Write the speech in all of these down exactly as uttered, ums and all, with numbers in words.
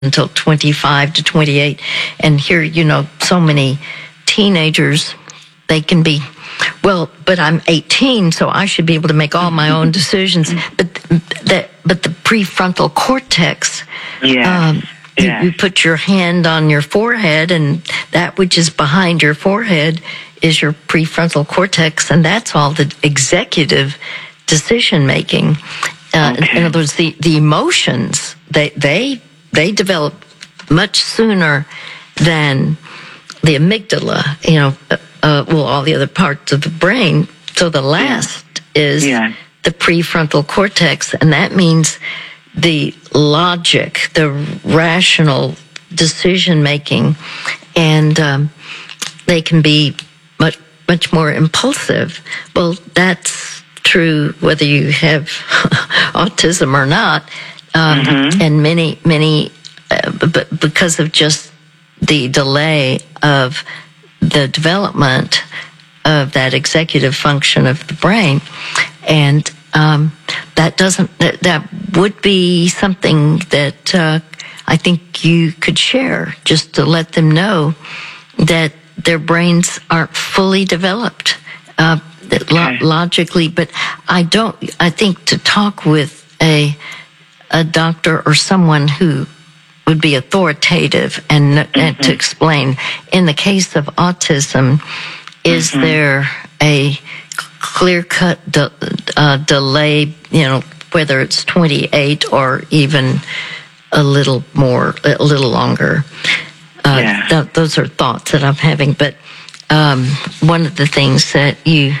until twenty-five to twenty-eight. And here, you know, so many teenagers, they can be, well, but I'm eighteen, so I should be able to make all my own decisions. But that, but the prefrontal cortex, yeah. um, Yeah. you, you put your hand on your forehead, and that which is behind your forehead is your prefrontal cortex, and that's all the executive decision making. Uh, Okay. in other words, the, the emotions, they, they, they develop much sooner than the amygdala, you know, uh, uh, well, all the other parts of the brain. So the last yeah. is yeah. the prefrontal cortex, and that means the logic, the rational decision making, and um, they can be much, much more impulsive. Well, that's true whether you have autism or not. Um, mm-hmm. And many, many, uh, but because of just the delay of the development of that executive function of the brain, and um, that doesn't, that, that would be something that uh, I think you could share, just to let them know that their brains aren't fully developed uh, okay. lo- logically. But I don't, I think to talk with a a doctor or someone who would be authoritative and, mm-hmm. and to explain, in the case of autism, is mm-hmm. there a clear-cut de- uh, delay, you know, whether it's twenty-eight or even a little more, a little longer? Uh, yeah. th- those are thoughts that I'm having. But um, one of the things that you,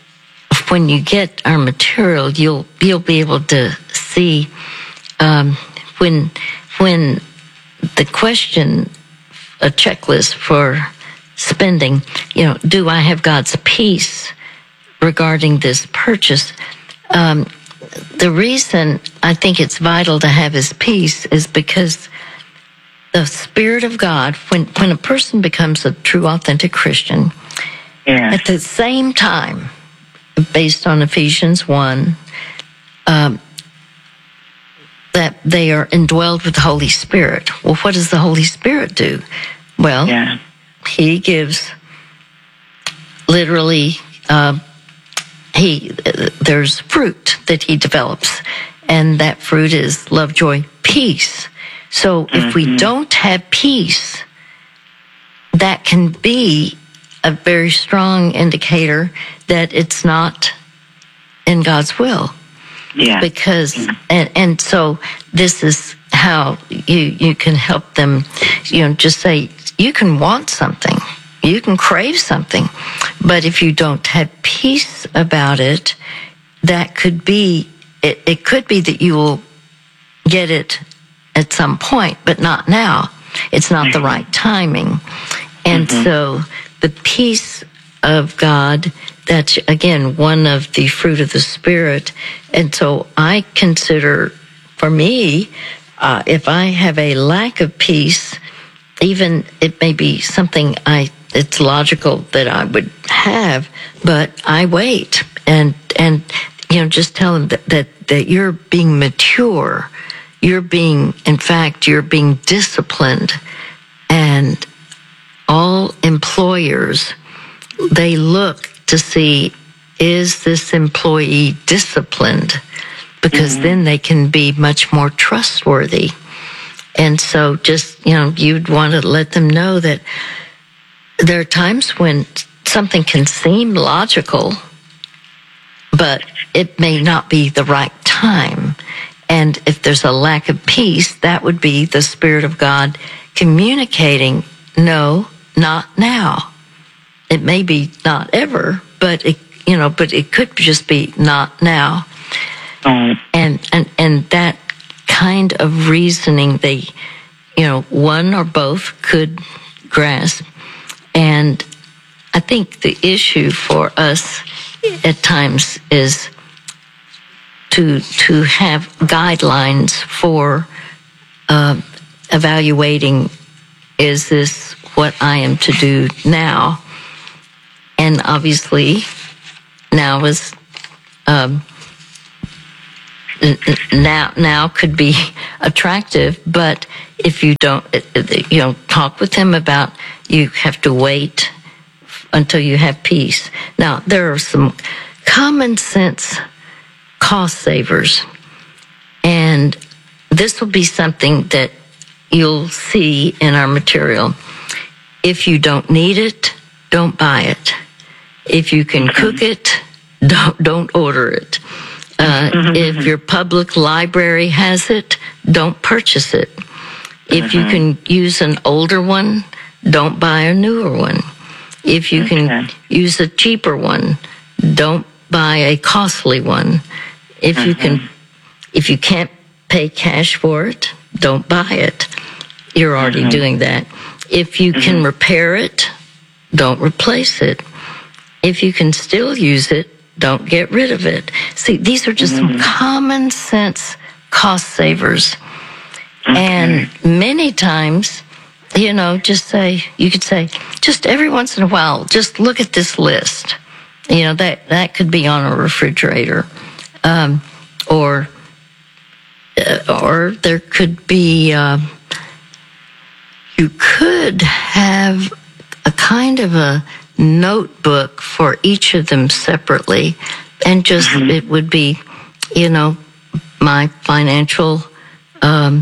when you get our material, you'll you'll be able to see um, when when the question, a checklist for spending, you know, do I have God's peace regarding this purchase? Um, the reason I think it's vital to have His peace is because the Spirit of God, when, when a person becomes a true, authentic Christian, yeah. at the same time, based on Ephesians one, um, that they are indwelled with the Holy Spirit. Well, what does the Holy Spirit do? Well, yeah. He gives literally, uh, he uh, there's fruit that He develops, and that fruit is love, joy, peace. So mm-hmm. if we don't have peace, that can be a very strong indicator that it's not in God's will. Yeah. Because, yeah. and, and so this is how you, you can help them, you know, just say, you can want something, you can crave something, but if you don't have peace about it, that could be, it, it could be that you will get it at some point, but not now. It's not the right timing. And mm-hmm. so the peace of God, that's, again, one of the fruit of the Spirit. And so I consider, for me, uh, if I have a lack of peace, even it may be something I, it's logical that I would have, but I wait and, and, you know, just tell them that, that, that you're being mature. You're being, in fact, you're being disciplined. And all employers, they look to see, is this employee disciplined? Because mm-hmm. then they can be much more trustworthy. And so just, you know, you'd want to let them know that there are times when something can seem logical, but it may not be the right time. And if there's a lack of peace, that would be the Spirit of God communicating, no, not now. It may be not ever, but it, you know, but it could just be not now. Mm. And, and, and that kind of reasoning, they, you know, one or both could grasp. And I think the issue for us at times is to, to have guidelines for, uh, evaluating, is this what I am to do now? And obviously, now is um, now now could be attractive, but if you don't, you know, talk with him about you have to wait until you have peace. Now, there are some common sense cost savers, and this will be something that you'll see in our material. If you don't need it, don't buy it. If you can cook it, don't don't order it. Uh, if your public library has it, don't purchase it. If you can use an older one, don't buy a newer one. If you can use a cheaper one, don't buy a costly one. If you can, if you can't pay cash for it, don't buy it. You're already doing that. If you can repair it, don't replace it. If you can still use it, don't get rid of it. See, these are just some common sense cost savers. And many times, you know, just say, you could say, just every once in a while, just look at this list. You know, that, that could be on a refrigerator. Um, or, uh, or there could be, uh, you could have a kind of a notebook for each of them separately, and just mm-hmm. it would be, you know, my financial um,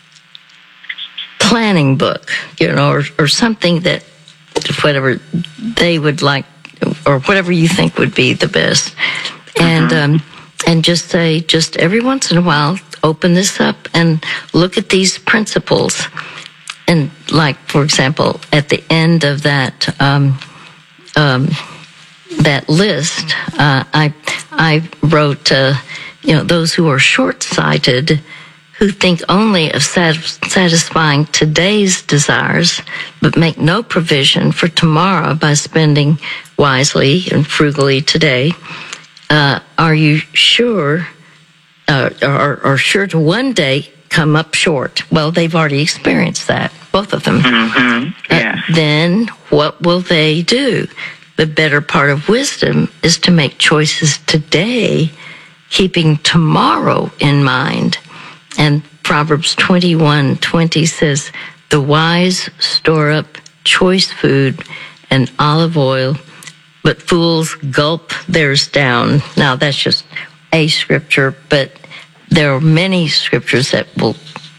planning book, you know, or, or something that whatever they would like, or whatever you think would be the best, mm-hmm. and um, and just say, just every once in a while, open this up and look at these principles, and like, for example, at the end of that. Um, Um, that list, uh, I I wrote, uh, you know, those who are short-sighted, who think only of sat- satisfying today's desires, but make no provision for tomorrow by spending wisely and frugally today. Uh, are you sure, uh, or, or sure to one day come up short? Well, they've already experienced that, both of them. Mm-hmm. Yeah. Uh, then what will they do? The better part of wisdom is to make choices today, keeping tomorrow in mind. And Proverbs twenty-one twenty says, the wise store up choice food and olive oil, but fools gulp theirs down. Now, that's just a scripture, but there are many scriptures that will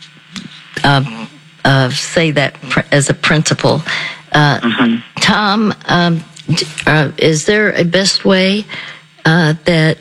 uh, uh, say that pr- as a principle. Uh, mm-hmm. Tom, um, uh, is there a best way uh, that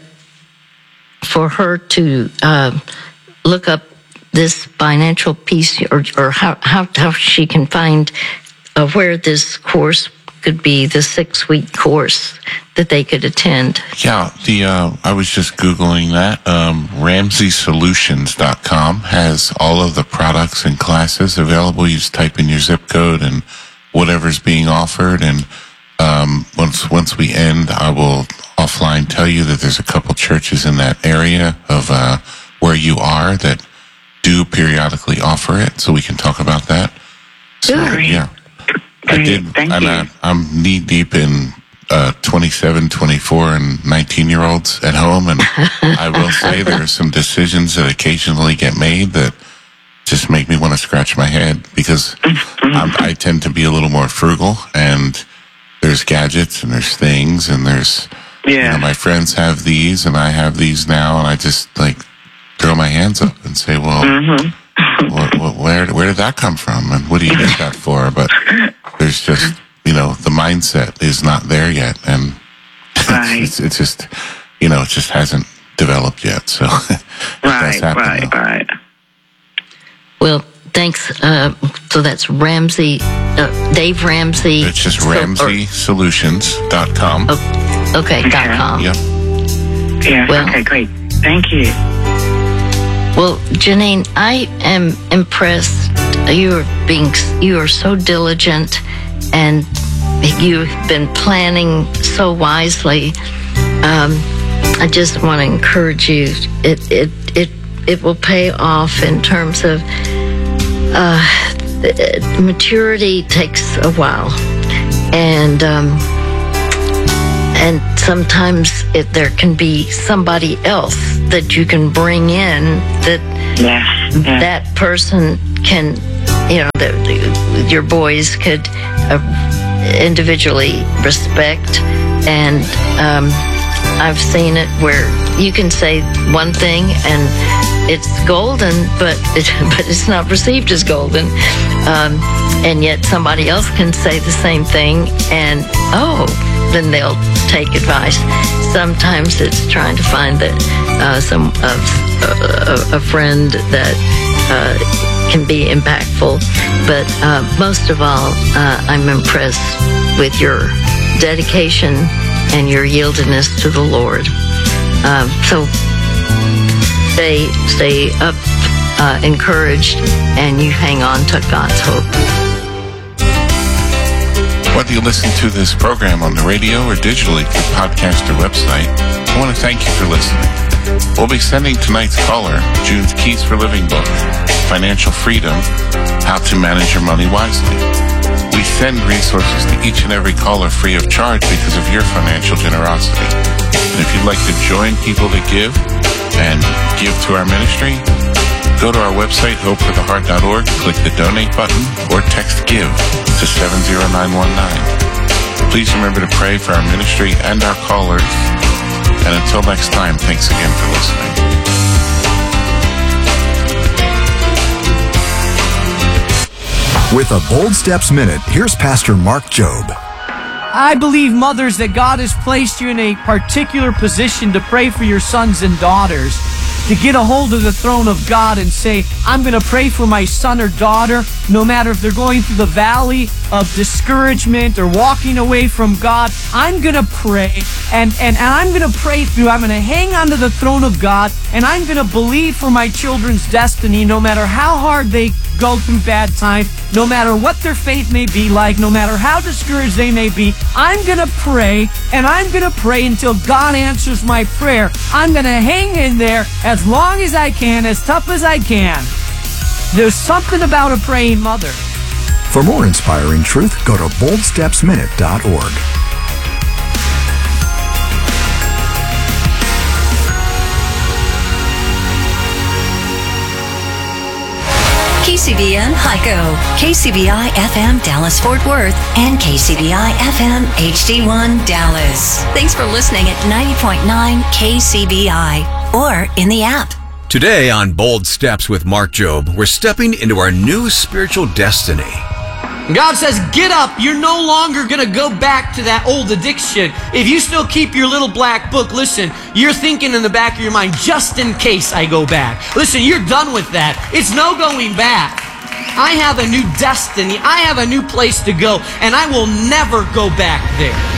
for her to uh, look up this financial piece, or, or how, how, how she can find uh, where this course could be, the six-week course that they could attend? Yeah, the uh, I was just Googling that. Um, Ramsey Solutions dot com has all of the products and classes available. You just type in your zip code and whatever's being offered. And um, once once we end, I will offline tell you that there's a couple churches in that area of uh, where you are that do periodically offer it, so we can talk about that. So, Great. yeah. Great. I did. Thank I'm, you. uh, I'm knee deep in uh, twenty-seven, twenty-four, and nineteen year olds at home, and I will say there are some decisions that occasionally get made that just make me want to scratch my head, because I'm, I tend to be a little more frugal, and there's gadgets and there's things and there's Yeah. you know, my friends have these and I have these now, and I just like throw my hands up and say, well. Mm-hmm. What, what, where where did that come from, and what do you need that for? But there's just, you know, the mindset is not there yet, and Right. it's, it's just, you know, it just hasn't developed yet. So it Right, does happen, right, though. right. Well, thanks. Uh, so that's Ramsey, uh, Dave Ramsey. It's just So- or- Ramsey Solutions dot com. Oh, okay, dot Okay. com. Yep. Yeah, Well- okay, great. Thank you. Well, Janine, I am impressed. You are being, you are so diligent, and you've been planning so wisely. Um, I just want to encourage you. It it it it will pay off in terms of uh, maturity. Takes a while, and um, and sometimes it, there can be somebody else that you can bring in that Yes. yes. that person can you know, the, the, your boys could uh, individually respect. And um, I've seen it where you can say one thing and it's golden, but it, but it's not received as golden. Um, and yet somebody else can say the same thing, and oh, then they'll take advice. Sometimes it's trying to find that uh, some of uh, a friend that uh, can be impactful. But uh, most of all, uh, I'm impressed with your dedication and your yieldedness to the Lord. Um, so stay, stay up, uh, encouraged, and you hang on to God's hope. Whether you listen to this program on the radio or digitally through podcast or website, I want to thank you for listening. We'll be sending tonight's caller June's Keys for Living book, Financial Freedom, How to Manage Your Money Wisely. We send resources to each and every caller free of charge because of your financial generosity. And if you'd like to join people that give and give to our ministry, go to our website, hope for the heart dot org, click the donate button, or text GIVE to seven zero nine one nine. Please remember to pray for our ministry and our callers. And until next time, thanks again for listening. With a Bold Steps Minute, here's Pastor Mark Jobe. I believe, mothers, that God has placed you in a particular position to pray for your sons and daughters, to get a hold of the throne of God and say, I'm going to pray for my son or daughter, no matter if they're going through the valley of discouragement or walking away from God. I'm going to pray, and, and, and I'm going to pray through. I'm going to hang onto the throne of God, and I'm going to believe for my children's destiny, no matter how hard they go through bad times, no matter what their faith may be like, no matter how discouraged they may be. I'm going to pray, and I'm going to pray until God answers my prayer. I'm going to hang in there as long as I can, as tough as I can. There's something about a praying mother. For more inspiring truth, go to bold steps minute dot org. K C B N Hyco, K C B I F M Dallas Fort Worth, and K C B I F M H D one Dallas. Thanks for listening at ninety point nine K C B I or in the app. Today on Bold Steps with Mark Jobe, we're stepping into our new spiritual destiny. God says, get up. You're no longer going to go back to that old addiction. If you still keep your little black book, listen, you're thinking in the back of your mind, just in case I go back. Listen, you're done with that. It's no going back. I have a new destiny. I have a new place to go, and I will never go back there.